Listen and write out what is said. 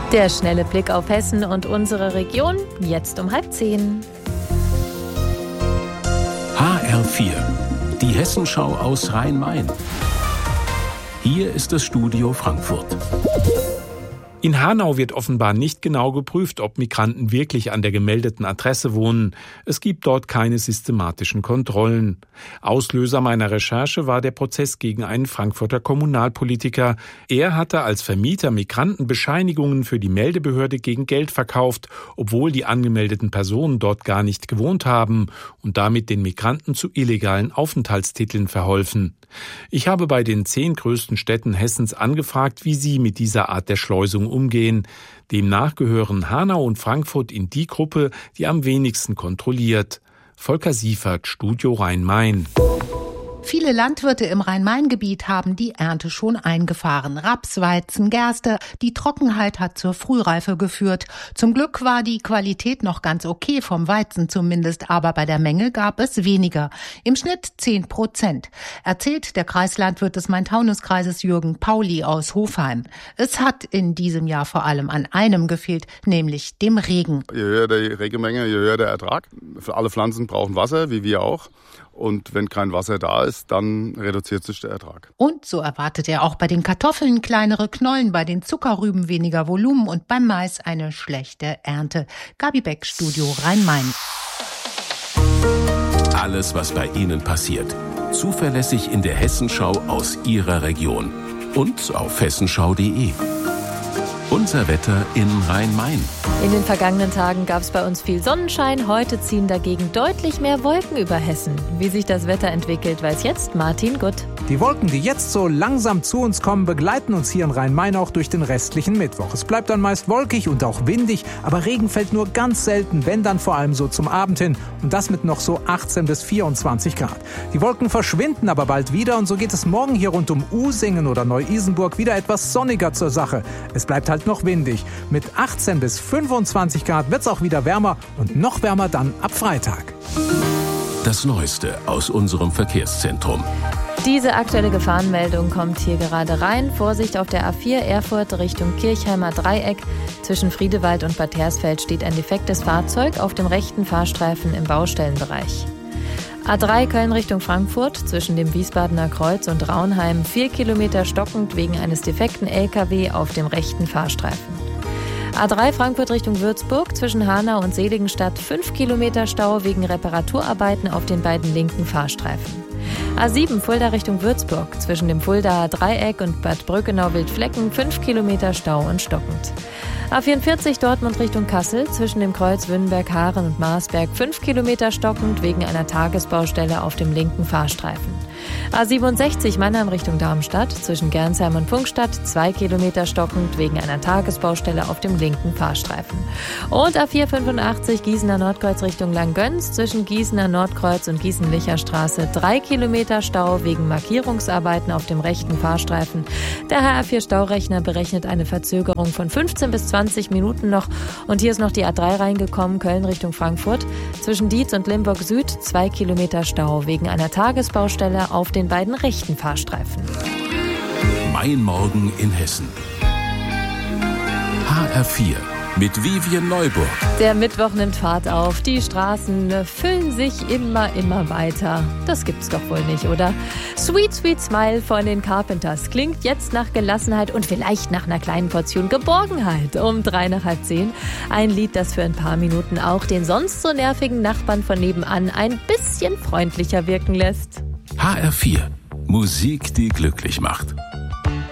Der schnelle Blick auf Hessen und unsere Region, jetzt um 9:30. HR4, die Hessenschau aus Rhein-Main. Hier ist das Studio Frankfurt. In Hanau wird offenbar nicht genau geprüft, ob Migranten wirklich an der gemeldeten Adresse wohnen. Es gibt dort keine systematischen Kontrollen. Auslöser meiner Recherche war der Prozess gegen einen Frankfurter Kommunalpolitiker. Er hatte als Vermieter Migranten Bescheinigungen für die Meldebehörde gegen Geld verkauft, obwohl die angemeldeten Personen dort gar nicht gewohnt haben und damit den Migranten zu illegalen Aufenthaltstiteln verholfen. Ich habe bei den 10 größten Städten Hessens angefragt, wie sie mit dieser Art der Schleusung umgehen. Demnach gehören Hanau und Frankfurt in die Gruppe, die am wenigsten kontrolliert. Volker Siefert, Studio Rhein-Main. Viele Landwirte im Rhein-Main-Gebiet haben die Ernte schon eingefahren. Raps, Weizen, Gerste. Die Trockenheit hat zur Frühreife geführt. Zum Glück war die Qualität noch ganz okay, vom Weizen zumindest, aber bei der Menge gab es weniger. Im Schnitt 10%, erzählt der Kreislandwirt des Main-Taunus-Kreises Jürgen Pauli aus Hofheim. Es hat in diesem Jahr vor allem an einem gefehlt, nämlich dem Regen. Je höher die Regenmenge, je höher der Ertrag. Alle Pflanzen brauchen Wasser, wie wir auch. Und wenn kein Wasser da ist, dann reduziert sich der Ertrag. Und so erwartet er auch bei den Kartoffeln kleinere Knollen, bei den Zuckerrüben weniger Volumen und beim Mais eine schlechte Ernte. Gabi Beck, Studio Rhein-Main. Alles, was bei Ihnen passiert. Zuverlässig in der Hessenschau aus Ihrer Region. Und auf hessenschau.de. Unser Wetter in Rhein-Main. In den vergangenen Tagen gab es bei uns viel Sonnenschein. Heute ziehen dagegen deutlich mehr Wolken über Hessen. Wie sich das Wetter entwickelt, weiß jetzt Martin Gutt. Die Wolken, die jetzt so langsam zu uns kommen, begleiten uns hier in Rhein-Main auch durch den restlichen Mittwoch. Es bleibt dann meist wolkig und auch windig, aber Regen fällt nur ganz selten, wenn dann vor allem so zum Abend hin. Und das mit noch so 18 bis 24 Grad. Die Wolken verschwinden aber bald wieder und so geht es morgen hier rund um Usingen oder Neu-Isenburg wieder etwas sonniger zur Sache. Es bleibt halt noch windig. Mit 18 bis 25 Grad wird es auch wieder wärmer und noch wärmer dann ab Freitag. Das Neueste aus unserem Verkehrszentrum. Diese aktuelle Gefahrenmeldung kommt hier gerade rein. Vorsicht auf der A4 Erfurt Richtung Kirchheimer Dreieck. Zwischen Friedewald und Bad Hersfeld steht ein defektes Fahrzeug auf dem rechten Fahrstreifen im Baustellenbereich. A3 Köln Richtung Frankfurt, zwischen dem Wiesbadener Kreuz und Raunheim 4 Kilometer stockend wegen eines defekten LKW auf dem rechten Fahrstreifen. A3 Frankfurt Richtung Würzburg, zwischen Hanau und Seligenstadt 5 Kilometer Stau wegen Reparaturarbeiten auf den beiden linken Fahrstreifen. A7 Fulda Richtung Würzburg, zwischen dem Fuldaer Dreieck und Bad Brückenau-Wildflecken 5 Kilometer Stau und stockend. A44 Dortmund Richtung Kassel, zwischen dem Kreuz Wünnberg-Haaren und Marsberg 5 Kilometer stockend wegen einer Tagesbaustelle auf dem linken Fahrstreifen. A67 Mannheim Richtung Darmstadt, zwischen Gernsheim und Pfungstadt 2 Kilometer stockend wegen einer Tagesbaustelle auf dem linken Fahrstreifen. Und A485 Gießener Nordkreuz Richtung Langgöns, zwischen Gießener Nordkreuz und Gießen-Licher Straße 3 Kilometer Stau wegen Markierungsarbeiten auf dem rechten Fahrstreifen. Der HR4 Staurechner berechnet eine Verzögerung von 15 bis 20 Minuten noch. Und hier ist noch die A3 reingekommen, Köln Richtung Frankfurt. Zwischen Dietz und Limburg Süd 2 Kilometer Stau wegen einer Tagesbaustelle auf den beiden rechten Fahrstreifen. Mein Morgen in Hessen. HR4 mit Vivian Neuburg. Der Mittwoch nimmt Fahrt auf. Die Straßen füllen sich immer weiter. Das gibt's doch wohl nicht, oder? Sweet, Sweet Smile von den Carpenters klingt jetzt nach Gelassenheit und vielleicht nach einer kleinen Portion Geborgenheit um 9:55. Ein Lied, das für ein paar Minuten auch den sonst so nervigen Nachbarn von nebenan ein bisschen freundlicher wirken lässt. HR4. Musik, die glücklich macht.